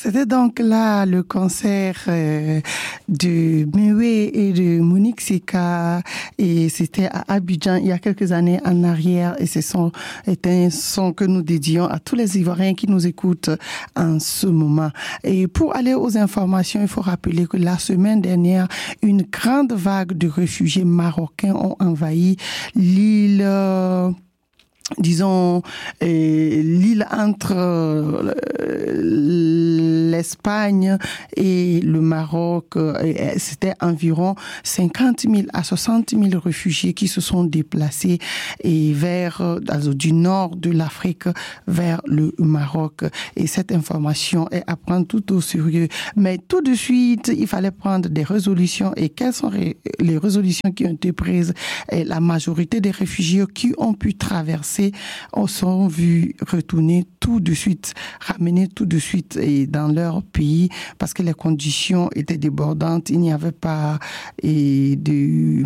C'était donc là le concert de Mewe et de Monique Seka, et c'était à Abidjan il y a quelques années en arrière, et ce son est un son que nous dédions à tous les Ivoiriens qui nous écoutent en ce moment. Et pour aller aux informations, il faut rappeler que la semaine dernière, une grande vague de réfugiés marocains ont envahi l'île l'île entre l'Espagne et le Maroc. C'était environ 50 000 à 60 000 réfugiés qui se sont déplacés du nord de l'Afrique vers le Maroc. Et cette information est à prendre tout au sérieux. Mais tout de suite, il fallait prendre des résolutions. Et quelles sont les résolutions qui ont été prises? Et la majorité des réfugiés qui ont pu traverser sont vus retourner tout de suite, ramener tout de suite dans leur pays parce que les conditions étaient débordantes. Il n'y avait pas de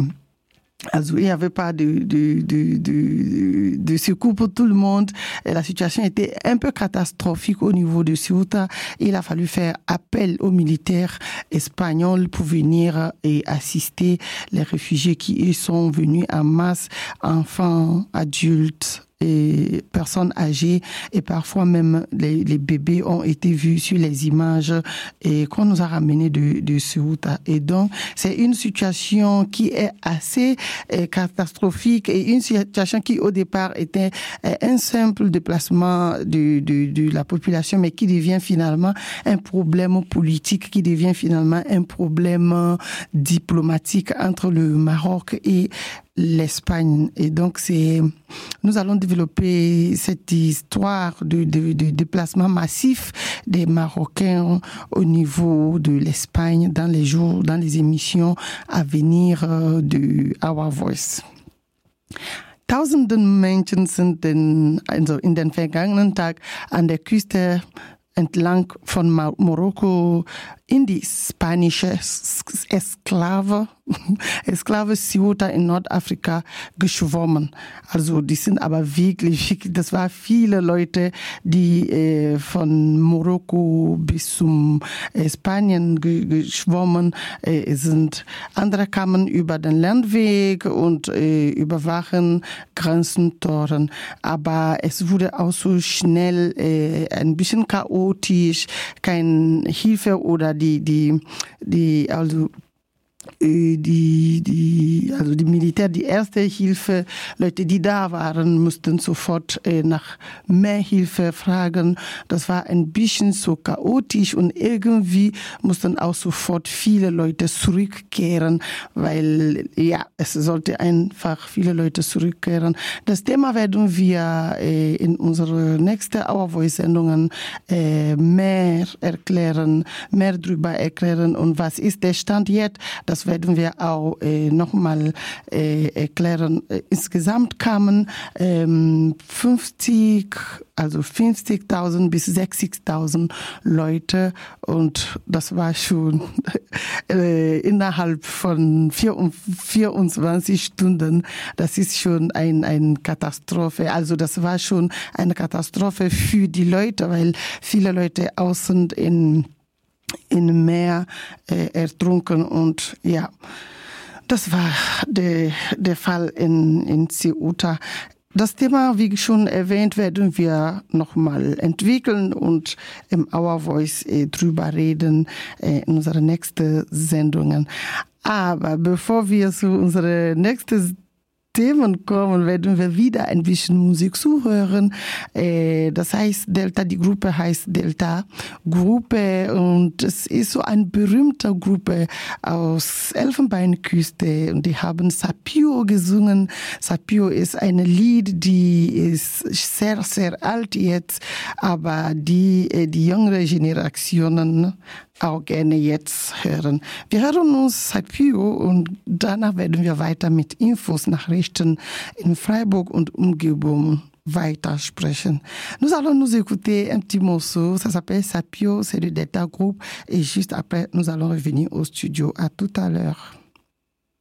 secours pour tout le monde. Et la situation était un peu catastrophique au niveau de Ceuta. Il a fallu faire appel aux militaires espagnols pour venir et assister les réfugiés qui y sont venus en masse, enfants, adultes et personnes âgées, et parfois même les bébés ont été vus sur les images et qu'on nous a ramenés de Ceuta. Et donc, c'est une situation qui est assez catastrophique, et une situation qui au départ était un simple déplacement de la population, mais qui devient finalement un problème politique, qui devient finalement un problème diplomatique entre le Maroc et l'Espagne. Et donc, nous allons développer cette histoire de déplacement massif des Marocains au niveau de l'Espagne dans les émissions à venir de Our Voice. Tausenden Menschen sind in den vergangenen Tag an der Küste entlang von Marokko in die spanische Exklave Ceuta in Nordafrika geschwommen. Also die sind aber wirklich, das waren viele Leute, die von Marokko bis zum Spanien geschwommen sind. Andere kamen über den Landweg und überwachen Grenzentoren. Aber es wurde auch so schnell ein bisschen chaotisch, keine Hilfe oder die Militär, die erste Hilfe, Leute, die da waren, mussten sofort nach mehr Hilfe fragen. Das war ein bisschen so chaotisch, und irgendwie mussten auch sofort viele Leute zurückkehren, weil es sollte einfach viele Leute zurückkehren. Das Thema werden wir in unsere nächsten Our Voice Sendungen mehr drüber erklären, und was ist der Stand jetzt. Das werden wir auch nochmal erklären. Insgesamt kamen 50.000 bis 60.000 Leute, und das war schon innerhalb von 24 Stunden. Das ist schon eine Katastrophe. Also das war schon eine Katastrophe für die Leute, weil viele Leute außen in Meer ertrunken, und das war der Fall in Ceuta. Das Thema, wie schon erwähnt, werden wir nochmal entwickeln und im Our Voice drüber reden in unseren nächsten Sendungen. Aber bevor wir zu unseren nächsten Themen kommen, werden wir wieder ein bisschen Musik zuhören. Das heißt Delta, die Gruppe heißt Delta Gruppe, und es ist so eine berühmte Gruppe aus Elfenbeinküste, und die haben Sapio gesungen. Sapio ist ein Lied, die ist sehr, sehr alt jetzt, aber die jüngere Generationen auch gerne jetzt hören. Wir hören uns Sapio, und danach werden wir weiter mit Infos, Nachrichten in Freiburg und Umgebung weitersprechen. Nous allons nous écouter un petit morceau, ça s'appelle Sapio, c'est de Delta Group, et juste après, nous allons revenir au studio. À tout à l'heure.